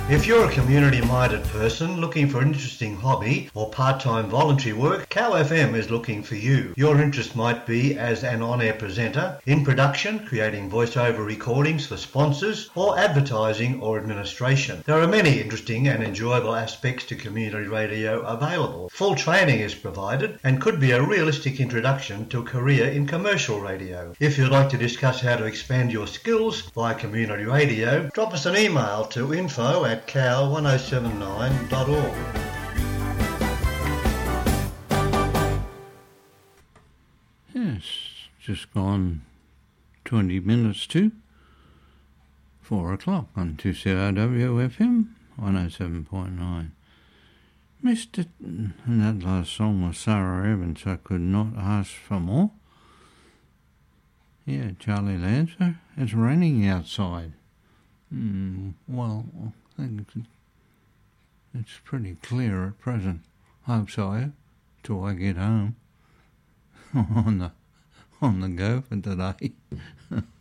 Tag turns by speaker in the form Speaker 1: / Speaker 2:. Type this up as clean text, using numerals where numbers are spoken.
Speaker 1: If you're a community-minded person looking for an interesting hobby or part-time voluntary work, Cal FM is looking for you. Your interest might be as an on-air presenter, in production, creating voiceover recordings for sponsors, or advertising or administration. There are many interesting and enjoyable aspects to community radio available. Full training is provided and could be a realistic introduction to a career in commercial radio. If you'd like to discuss how to expand your skills via community radio, drop us an email to info@cal1079.org.
Speaker 2: Yes, just gone 20 minutes to 4 o'clock on 2CRW FM 107.9. Missed it, and that last song was Sarah Evans. I could not ask for more. Yeah, Charlie Lancer. It's raining outside. Well, I think it's pretty clear at present. Hope so, till I get home. on the go for today.